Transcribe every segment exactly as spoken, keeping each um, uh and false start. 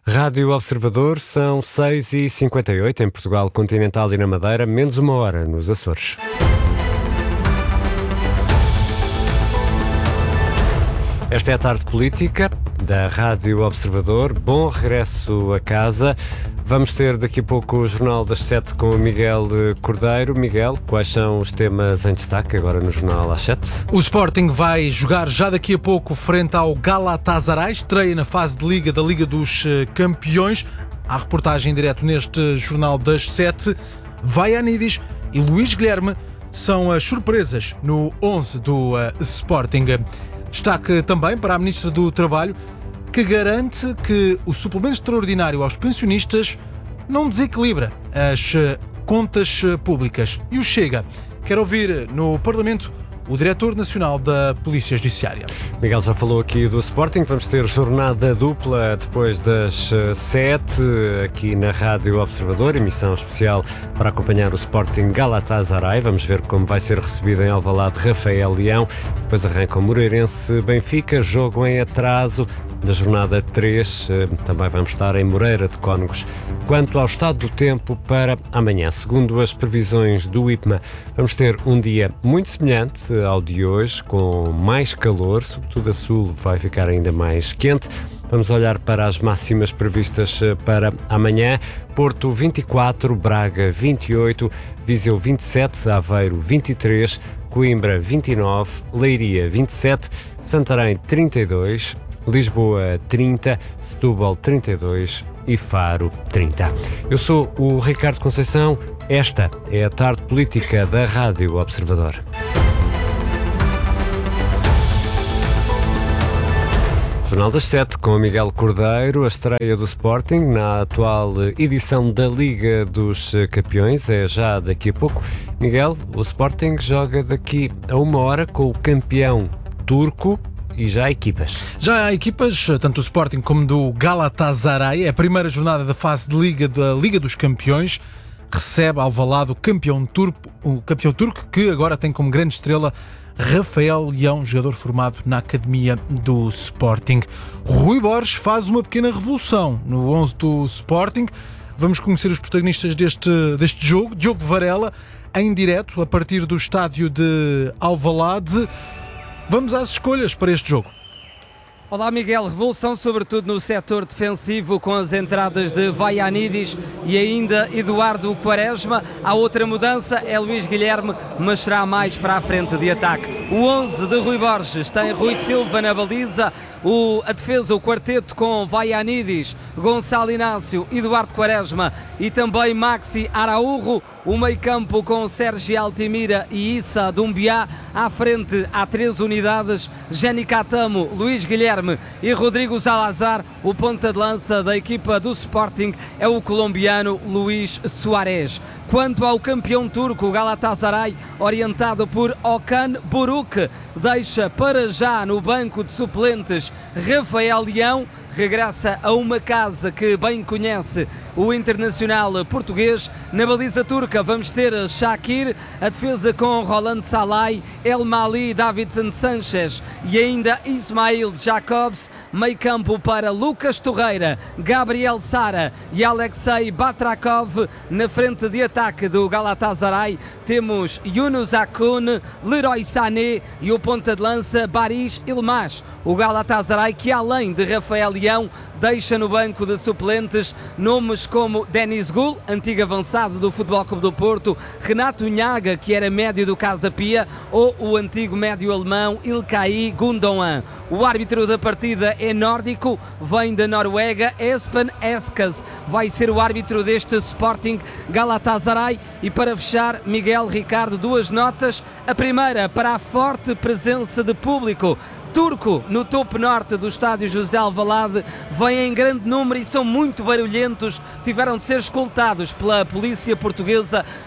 Rádio Observador, são seis e cinquenta e oito em Portugal continental e na Madeira, menos uma hora nos Açores. Esta é a tarde política da Rádio Observador. Bom regresso a casa. Vamos ter daqui a pouco o Jornal das Sete com o Miguel Cordeiro. Miguel, quais são os temas em destaque agora no Jornal às Sete? O Sporting vai jogar já daqui a pouco frente ao Galatasaray, estreia na fase de Liga da Liga dos Campeões. Há reportagem em direto neste Jornal das Sete. Vaianidis e Luís Guilherme são as surpresas no onze do uh, Sporting. Destaque também para a Ministra do Trabalho, que garante que o suplemento extraordinário aos pensionistas não desequilibra as contas públicas. E o Chega quer ouvir no Parlamento o Diretor Nacional da Polícia Judiciária. Miguel já falou aqui do Sporting. Vamos ter jornada dupla depois das sete, aqui na Rádio Observador, emissão especial para acompanhar o Sporting Galatasaray. Vamos ver como vai ser recebido em Alvalade Rafael Leão. Depois arranca o Moreirense Benfica, jogo em atraso da jornada três. Também vamos estar em Moreira de Cónegos. Quanto ao estado do tempo para amanhã, segundo as previsões do I P M A, vamos ter um dia muito semelhante ao de hoje, com mais calor, sobretudo a sul vai ficar ainda mais quente. Vamos olhar para as máximas previstas para amanhã. Porto vinte e quatro, Braga vinte e oito, Viseu vinte e sete, Aveiro vinte e três, Coimbra vinte e nove, Leiria vinte e sete, Santarém trinta e dois, Lisboa trinta, Setúbal trinta e dois e Faro trinta. Eu sou o Ricardo Conceição. Esta é a tarde política da Rádio Observador. Jornal das Sete com o Miguel Cordeiro. A estreia do Sporting na atual edição da Liga dos Campeões é já daqui a pouco. Miguel, o Sporting joga daqui a uma hora com o campeão turco. E já há equipas. Já há equipas, tanto do Sporting como do Galatasaray. É a primeira jornada da fase de Liga da Liga dos Campeões. Recebe Alvalade o campeão turco, o campeão turco que agora tem como grande estrela Rafael Leão, jogador formado na academia do Sporting. Rui Borges faz uma pequena revolução no onze do Sporting. Vamos conhecer os protagonistas deste, deste jogo. Diogo Varela, em direto, a partir do estádio de Alvalade. Vamos às escolhas para este jogo. Olá Miguel, revolução sobretudo no setor defensivo com as entradas de Vaianidis e ainda Eduardo Quaresma. A outra mudança é Luís Guilherme, mas será mais para a frente de ataque. O onze de Rui Borges tem Rui Silva na baliza, o, a defesa, o quarteto com Vaianidis, Gonçalo Inácio, Eduardo Quaresma e também Maxi Araújo. O meio campo com Sérgio Altimira e Issa Dumbiá. À frente há três unidades, Jenny Catamo, Luís Guilherme e Rodrigo Salazar. O ponta de lança da equipa do Sporting é o colombiano Luís Soares. Quanto ao campeão turco, o Galatasaray, orientado por Okan Buruk, deixa para já no banco de suplentes Rafael Leão. Regressa a uma casa que bem conhece o internacional português. Na baliza turca vamos ter Shakir, a defesa com Roland Salai, El Mali, Davidson Sanchez e ainda Ismail Jacobs. Meio campo para Lucas Torreira, Gabriel Sara e Alexei Batrakov. Na frente de ataque do Galatasaray temos Yunus Akun, Leroy Sané e o ponta de lança Baris Ilmaz. O Galatasaray que, além de Rafael Leão, deixa no banco de suplentes nomes como Denis Gul, antigo avançado do Futebol Clube do Porto, Renato Nhaga, que era médio do Casa Pia, ou o antigo médio alemão Ilkay Gundogan. O árbitro da partida é nórdico, vem da Noruega, Espen Eskas vai ser o árbitro deste Sporting Galatasaray. E para fechar, Miguel, Ricardo, duas notas. A primeira para a forte presença de público turco no topo norte do estádio José Alvalade. Vêm em grande número e são muito barulhentos. Tiveram de ser escoltados pela polícia portuguesa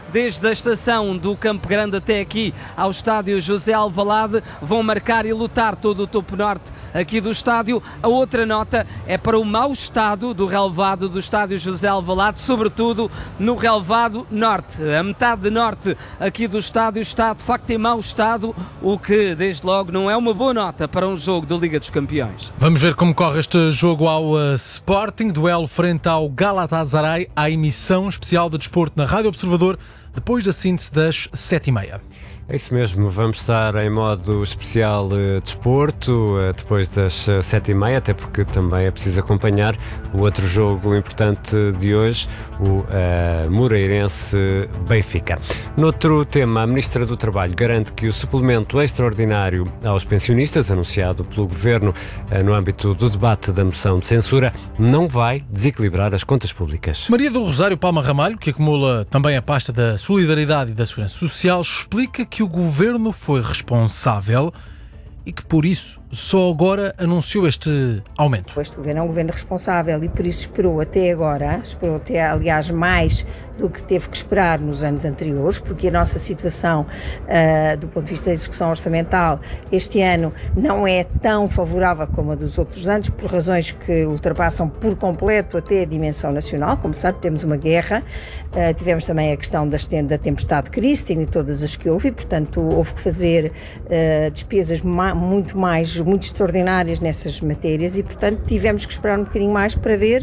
desde a estação do Campo Grande até aqui ao estádio José Alvalade, vão marcar e lutar todo o topo norte aqui do estádio. A outra nota é para o mau estado do relevado do estádio José Alvalade, sobretudo no relevado norte. A metade norte aqui do estádio está de facto em mau estado, o que desde logo não é uma boa nota para um jogo da Liga dos Campeões. Vamos ver como corre este jogo ao uh, Sporting, duelo frente ao Galatasaray, à emissão especial de desporto na Rádio Observador, depois da síntese das sete e meia. É isso mesmo, vamos estar em modo especial uh, desporto uh, depois das uh, sete e meia, até porque também é preciso acompanhar o outro jogo importante de hoje, o uh, Moreirense-Benfica. Noutro tema, a Ministra do Trabalho garante que o suplemento extraordinário aos pensionistas, anunciado pelo Governo uh, no âmbito do debate da moção de censura, não vai desequilibrar as contas públicas. Maria do Rosário Palma Ramalho, que acumula também a pasta da Solidariedade e da Segurança Social, explica que o Governo foi responsável e que por isso só agora anunciou este aumento. Este Governo é um Governo responsável e por isso esperou até agora, esperou até aliás mais do que teve que esperar nos anos anteriores, porque a nossa situação uh, do ponto de vista da execução orçamental este ano não é tão favorável como a dos outros anos, por razões que ultrapassam por completo até a dimensão nacional. Como sabe, temos uma guerra, uh, tivemos também a questão das, da tempestade Christine e todas as que houve, e portanto houve que fazer uh, despesas ma- muito mais muito extraordinárias nessas matérias e, portanto, tivemos que esperar um bocadinho mais para ver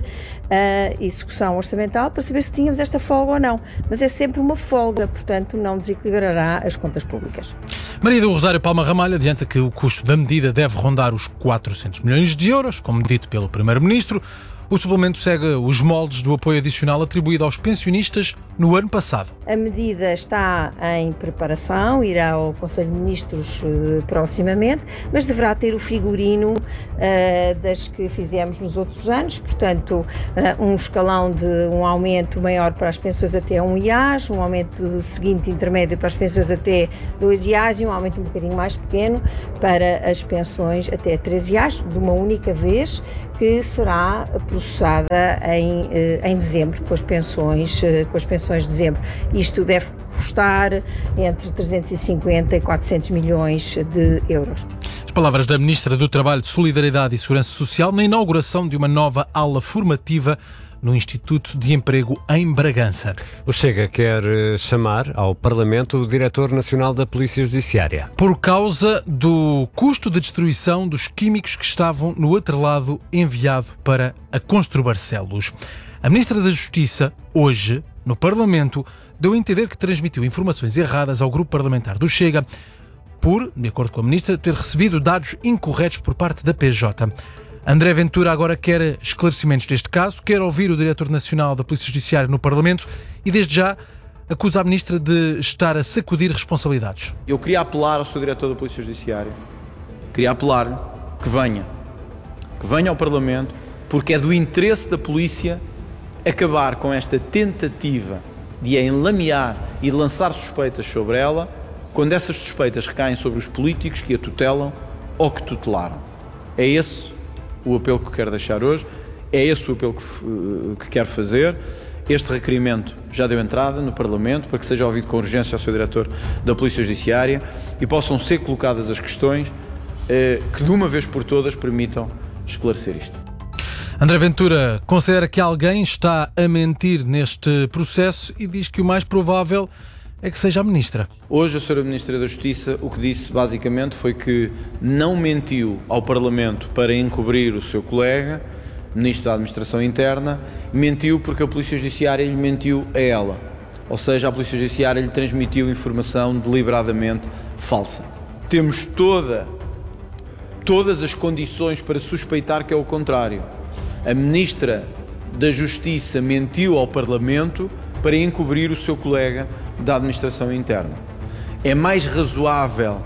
a execução orçamental, para saber se tínhamos esta folga ou não. Mas é sempre uma folga, portanto, não desequilibrará as contas públicas. Maria do Rosário Palma Ramalho adianta que o custo da medida deve rondar os quatrocentos milhões de euros, como dito pelo Primeiro-Ministro. O suplemento segue os moldes do apoio adicional atribuído aos pensionistas no ano passado. A medida está em preparação, irá ao Conselho de Ministros uh, proximamente, mas deverá ter o figurino uh, das que fizemos nos outros anos, portanto, uh, um escalão de um aumento maior para as pensões até um I A S, um aumento seguinte intermédio para as pensões até dois I A S e um aumento um bocadinho mais pequeno para as pensões até três I A S, de uma única vez, que será processada em, em dezembro, com as pensões, com as pensões de dezembro. Isto deve custar entre trezentos e cinquenta e quatrocentos milhões de euros. As palavras da Ministra do Trabalho, de Solidariedade e Segurança Social na inauguração de uma nova aula formativa no Instituto de Emprego em Bragança. O Chega quer chamar ao Parlamento o Diretor Nacional da Polícia Judiciária. Por causa do custo de destruição dos químicos que estavam no atrelado enviado para a Constru Barcelos. A Ministra da Justiça, hoje, no Parlamento, deu a entender que transmitiu informações erradas ao grupo parlamentar do Chega por, de acordo com a Ministra, ter recebido dados incorretos por parte da P J. André Ventura agora quer esclarecimentos deste caso, quer ouvir o Diretor Nacional da Polícia Judiciária no Parlamento e, desde já, acusa a Ministra de estar a sacudir responsabilidades. Eu queria apelar ao seu Diretor da Polícia Judiciária, queria apelar-lhe que venha, que venha ao Parlamento, porque é do interesse da Polícia acabar com esta tentativa de a enlamear e de lançar suspeitas sobre ela, quando essas suspeitas recaem sobre os políticos que a tutelam ou que tutelaram. É esse o apelo que quero deixar hoje, é esse o apelo que, que quero fazer. Este requerimento já deu entrada no Parlamento para que seja ouvido com urgência ao seu Diretor da Polícia Judiciária e possam ser colocadas as questões eh, que de uma vez por todas permitam esclarecer isto. André Ventura considera que alguém está a mentir neste processo e diz que o mais provável é que seja a Ministra. Hoje a senhora Ministra da Justiça o que disse basicamente foi que não mentiu ao Parlamento para encobrir o seu colega, Ministro da Administração Interna, mentiu porque a Polícia Judiciária lhe mentiu a ela. Ou seja, a Polícia Judiciária lhe transmitiu informação deliberadamente falsa. Temos toda, todas as condições para suspeitar que é o contrário. A Ministra da Justiça mentiu ao Parlamento para encobrir o seu colega da Administração Interna. É mais razoável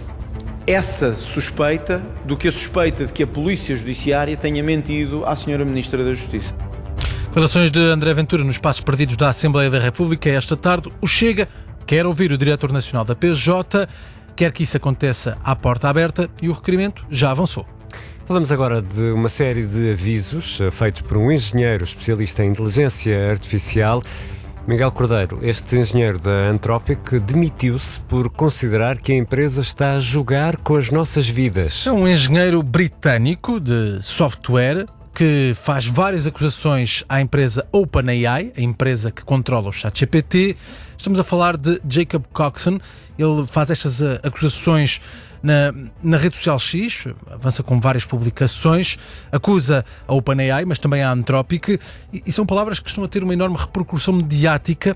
essa suspeita do que a suspeita de que a Polícia Judiciária tenha mentido à senhora Ministra da Justiça. Declarações de André Ventura nos Passos Perdidos da Assembleia da República esta tarde. O Chega quer ouvir o Diretor Nacional da P J, quer que isso aconteça à porta aberta e o requerimento já avançou. Falamos agora de uma série de avisos feitos por um engenheiro especialista em inteligência artificial Miguel Cordeiro, este engenheiro da Anthropic demitiu-se por considerar que a empresa está a jogar com as nossas vidas. É um engenheiro britânico de software que faz várias acusações à empresa OpenAI, a empresa que controla o ChatGPT. Estamos a falar de Jacob Coxon. Ele faz estas acusações na, na rede social X, avança com várias publicações, acusa a OpenAI, mas também a Anthropic, e, e são palavras que estão a ter uma enorme repercussão mediática.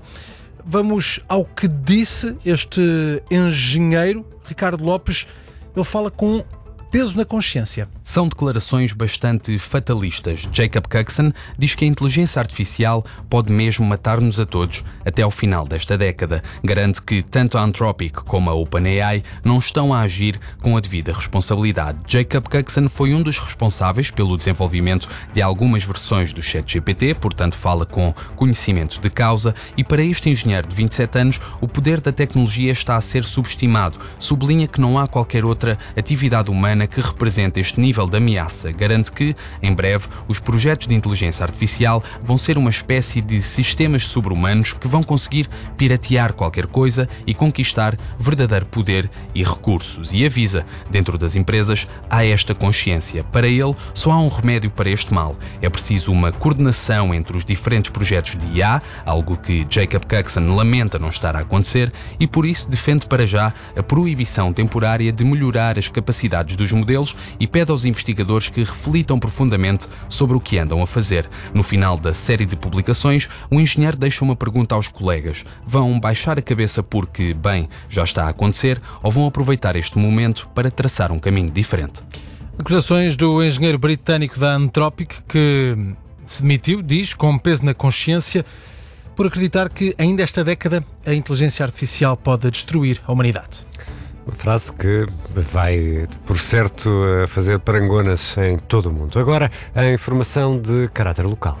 Vamos ao que disse este engenheiro, Ricardo Lopes. Ele fala com peso na consciência. São declarações bastante fatalistas. Jacob Coxon diz que a inteligência artificial pode mesmo matar-nos a todos até ao final desta década. Garante que tanto a Anthropic como a OpenAI não estão a agir com a devida responsabilidade. Jacob Coxon foi um dos responsáveis pelo desenvolvimento de algumas versões do ChatGPT, portanto fala com conhecimento de causa, e para este engenheiro de vinte e sete anos o poder da tecnologia está a ser subestimado. Sublinha que não há qualquer outra atividade humana que representa este nível de ameaça. Garante que, em breve, os projetos de inteligência artificial vão ser uma espécie de sistemas sobre-humanos que vão conseguir piratear qualquer coisa e conquistar verdadeiro poder e recursos. E avisa, dentro das empresas há esta consciência. Para ele, só há um remédio para este mal. É preciso uma coordenação entre os diferentes projetos de I A, algo que Jacob Coxon lamenta não estar a acontecer, e por isso defende para já a proibição temporária de melhorar as capacidades dos modelos e pede aos investigadores que reflitam profundamente sobre o que andam a fazer. No final da série de publicações, o engenheiro deixa uma pergunta aos colegas. Vão baixar a cabeça porque, bem, já está a acontecer, ou vão aproveitar este momento para traçar um caminho diferente? Acusações do engenheiro britânico da Anthropic, que se demitiu, diz, com peso na consciência, por acreditar que ainda esta década a inteligência artificial pode destruir a humanidade. Uma frase que vai, por certo, fazer parangonas em todo o mundo. Agora, a informação de caráter local.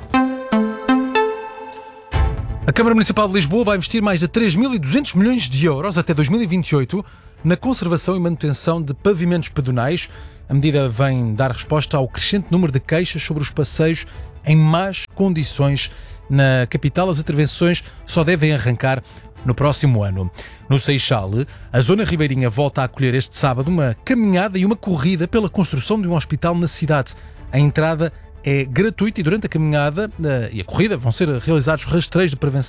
A Câmara Municipal de Lisboa vai investir mais de três mil e duzentos milhões de euros até dois mil e vinte e oito na conservação e manutenção de pavimentos pedonais. A medida vem dar resposta ao crescente número de queixas sobre os passeios em más condições na capital. As intervenções só devem arrancar no próximo ano. No Seixal, a Zona Ribeirinha volta a acolher este sábado uma caminhada e uma corrida pela construção de um hospital na cidade. A entrada é gratuita e durante a caminhada e a corrida vão ser realizados rastreios de prevenção